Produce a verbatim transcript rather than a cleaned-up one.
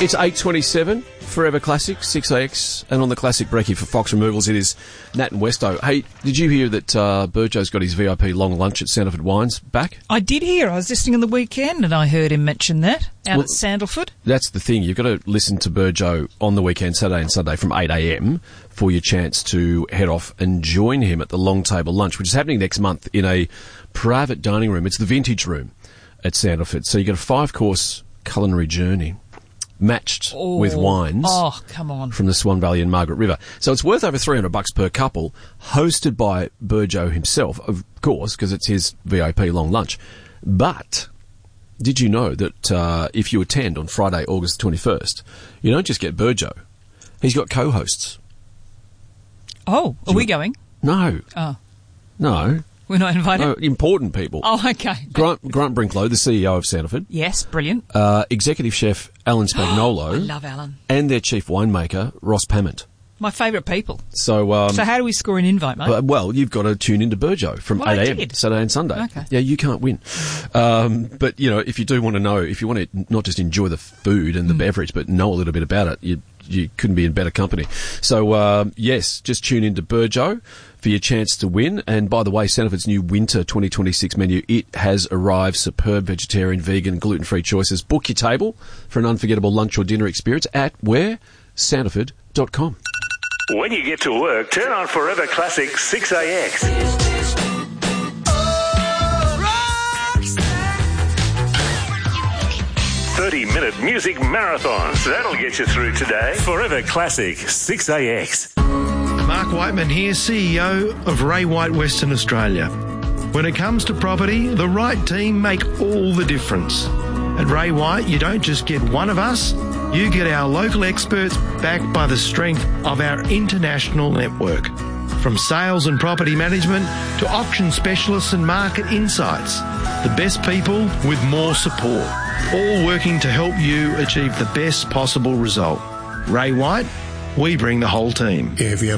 It's eight twenty-seven, Forever Classic, six A X, and on the Classic Brekkie for Fox Removals, it is Nat and Westo. Hey, did you hear that uh, Burjo's got his V I P long lunch at Sandalford Wines back? I did hear. I was listening on the weekend and I heard him mention that out well, at Sandalford. That's the thing. You've got to listen to Burjo on the weekend, Saturday and Sunday from eight A M for your chance to head off and join him at the Long Table Lunch, which is happening next month in a private dining room. It's the Vintage Room at Sandalford. So you get a five-course culinary journey matched oh, with wines oh, come on. from the Swan Valley and Margaret River. So it's worth over three hundred bucks per couple, hosted by Burjo himself, of course, because it's his V I P long lunch. But did you know that uh, if you attend on Friday, August twenty-first, you don't just get Burjo. He's got co-hosts. Oh, are we going? No. Oh. No. We're not invited? No, important people. Oh, okay. Grant, Grant Brinklow, the C E O of Sandalford. Yes, brilliant. Uh, executive chef Alan Spagnolo. I love Alan. And their chief winemaker, Ross Pament. My favourite people. So um, so how do we score an invite, mate? Uh, well, you've got to tune into Burjo from well, eight A M Saturday and Sunday. Okay. Yeah, you can't win. Um, but, you know, if you do want to know, if you want to not just enjoy the food and the mm. beverage, but know a little bit about it, you you couldn't be in better company. So, um, yes, just tune into Burjo for your chance to win. And by the way, Sandalford's new winter twenty twenty-six menu, it has arrived. Superb vegetarian, vegan, gluten-free choices. Book your table for an unforgettable lunch or dinner experience at where? Sandalford dot com. When you get to work, turn on Forever Classic six A X. thirty-minute music marathons. That'll get you through today. Forever Classic six A X. Mark Whiteman here, C E O of Ray White Western Australia. When it comes to property, the right team make all the difference. At Ray White, you don't just get one of us, you get our local experts backed by the strength of our international network. From sales and property management to auction specialists and market insights, the best people with more support, all working to help you achieve the best possible result. Ray White, we bring the whole team. If you